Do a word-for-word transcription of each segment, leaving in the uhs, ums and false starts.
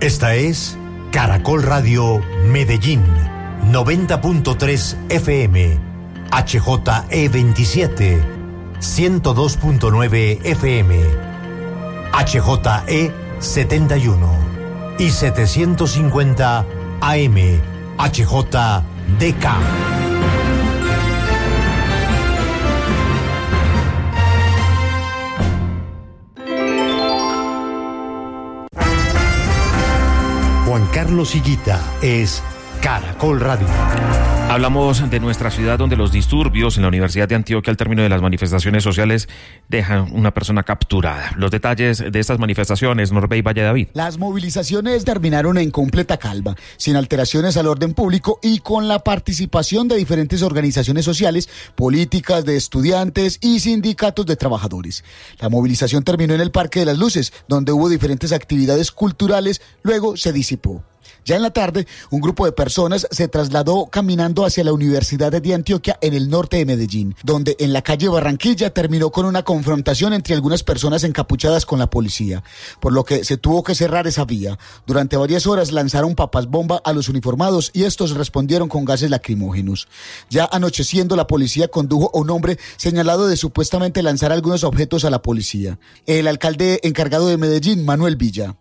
Esta es Caracol Radio Medellín, noventa punto tres F M, H J E veintisiete, ciento dos punto nueve F M, H J E setenta y uno y setecientos cincuenta A M, H J D K. Juan Carlos Higuita es Caracol Radio. Hablamos de nuestra ciudad, donde los disturbios en la Universidad de Antioquia al término de las manifestaciones sociales dejan una persona capturada. Los detalles de estas manifestaciones, Norbey Valle David. Las movilizaciones terminaron en completa calma, sin alteraciones al orden público y con la participación de diferentes organizaciones sociales, políticas, de estudiantes y sindicatos de trabajadores. La movilización terminó en el Parque de las Luces, donde hubo diferentes actividades culturales, luego se disipó. Ya en la tarde, un grupo de personas se trasladó caminando hacia la Universidad de Antioquia en el norte de Medellín, donde en la calle Barranquilla terminó con una confrontación entre algunas personas encapuchadas con la policía, por lo que se tuvo que cerrar esa vía. Durante varias horas lanzaron papas bomba a los uniformados y estos respondieron con gases lacrimógenos. Ya anocheciendo, la policía condujo a un hombre señalado de supuestamente lanzar algunos objetos a la policía. El alcalde encargado de Medellín, Manuel Villa.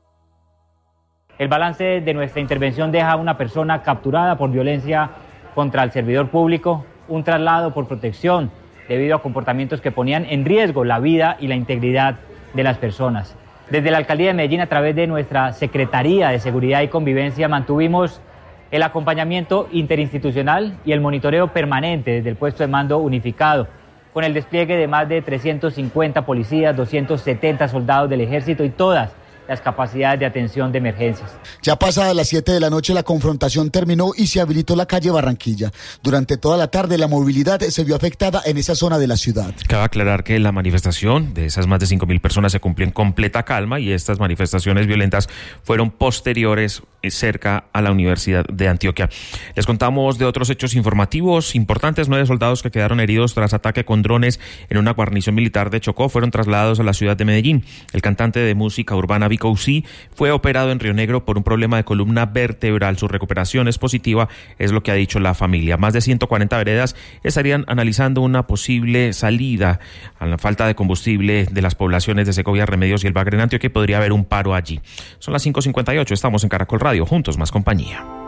El balance de nuestra intervención deja a una persona capturada por violencia contra el servidor público, un traslado por protección debido a comportamientos que ponían en riesgo la vida y la integridad de las personas. Desde la Alcaldía de Medellín, a través de nuestra Secretaría de Seguridad y Convivencia, mantuvimos el acompañamiento interinstitucional y el monitoreo permanente desde el puesto de mando unificado, con el despliegue de más de trescientos cincuenta policías, doscientos setenta soldados del Ejército y todas las capacidades de atención de emergencias. Ya pasadas las siete de la noche, la confrontación terminó y se habilitó la calle Barranquilla. Durante toda la tarde, la movilidad se vio afectada en esa zona de la ciudad. Cabe aclarar que la manifestación de esas más de cinco mil personas se cumplió en completa calma y estas manifestaciones violentas fueron posteriores cerca a la Universidad de Antioquia. Les contamos de otros hechos informativos importantes. Nueve soldados que quedaron heridos tras ataque con drones en una guarnición militar de Chocó fueron trasladados a la ciudad de Medellín. El cantante de música urbana Vico C fue operado en Río Negro por un problema de columna vertebral. Su recuperación es positiva, es lo que ha dicho la familia. Más de ciento cuarenta veredas estarían analizando una posible salida a la falta de combustible de las poblaciones de Segovia, Remedios y el Bagre en Antioquia, que podría haber un paro allí. Son las cinco cincuenta y ocho, estamos en Caracol Radio, juntos más compañía.